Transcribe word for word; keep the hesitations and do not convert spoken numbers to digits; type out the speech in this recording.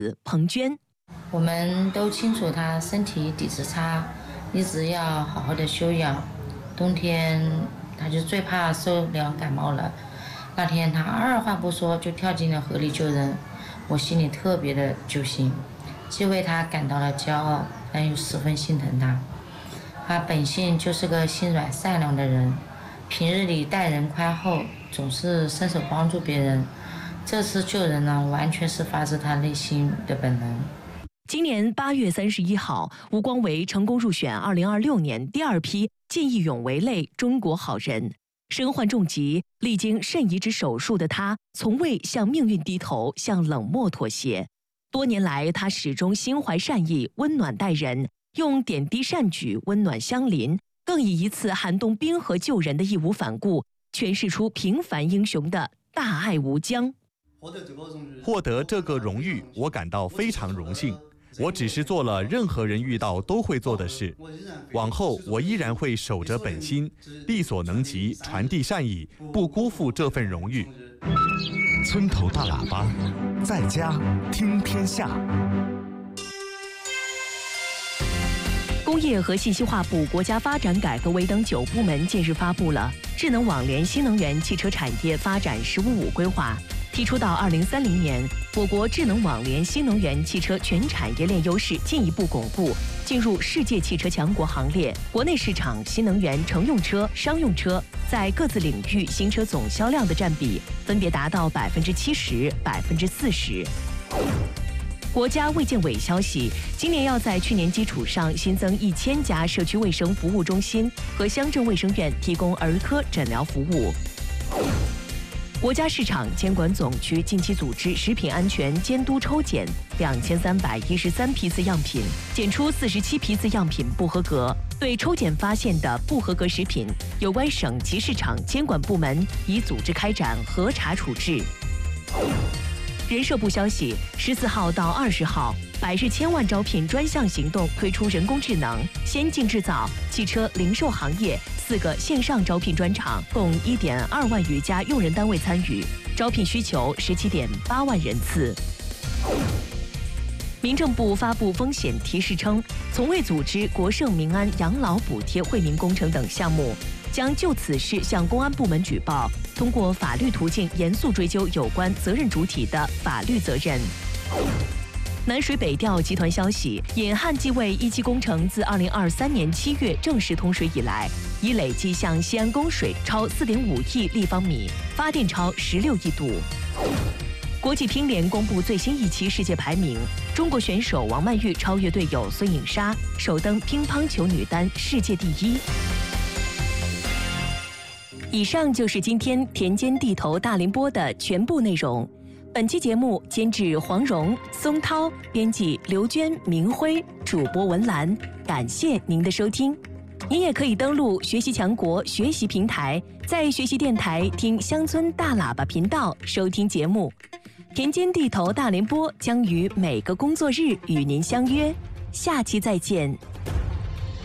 彭娟。 我们都清楚他身体底子差，一直要好好的休养。冬天他就最怕受了感冒了。那天他二话不说就跳进了河里救人，我心里特别的揪心，既为他感到了骄傲，但又十分心疼他。他本性就是个心软善良的人，平日里待人宽厚，总是伸手帮助别人。这次救人呢，完全是发自他内心的本能。 今年八月三十一号，吴光维成功入选二零二六年第二批见义勇为类中国好人。身患重疾，历经肾移植手术的他，从未向命运低头，向冷漠妥协。多年来，他始终心怀善意，温暖待人，用点滴善举温暖乡邻，更以一次寒冬冰河救人的义无反顾，诠释出平凡英雄的大爱无疆。 获得这个荣誉，我感到非常荣幸。我只是做了任何人遇到都会做的事，往后我依然会守着本心，力所能及传递善意，不辜负这份荣誉。 村头大喇叭，在家听天下。 工业和信息化部国家发展改革委等九部门近日发布了智能网联新能源汽车产业发展“十五五”规划，提出到二零三零年，我国智能网联新能源汽车全产业链优势进一步巩固，进入世界汽车强国行列。国内市场新能源乘用车、商用车在各自领域新车总销量的占比分别达到百分之七十、百分之四十。国家卫健委消息，今年要在去年基础上新增一千家社区卫生服务中心和乡镇卫生院，提供儿科诊疗服务。国家市场监管总局近期组织食品安全监督抽检两千三百一十三批次样品，检出四十七批次样品不合格。对抽检发现的不合格食品，有关省级市场监管部门已组织开展核查处置。人社部消息，十四号到二十号，百日千万招聘专项行动推出人工智能、先进制造、汽车零售行业四个线上招聘专场，共一点二万余家用人单位参与，招聘需求十七点八万人次。民政部发布风险提示称，从未组织国盛民安养老补贴惠民工程等项目，将就此事向公安部门举报，通过法律途径严肃追究有关责任主体的法律责任。南水北调集团消息，引汉济卫一期工程自二零二三年七月正式通水以来，已累计向西安供水超四点五亿立方米，发电超十六亿度。国际乒联公布最新一期世界排名，中国选手王曼玉超越队友孙颖莎，首登乒乓球女单世界第一。以上就是今天田间地头大联播的全部内容。本期节目监制黄蓉、松涛，编辑刘娟、明辉，主播文兰。感谢您的收听。您也可以登录学习强国学习平台，在学习电台听乡村大喇叭频道收听节目。田间地头大联播将于每个工作日与您相约，下期再见。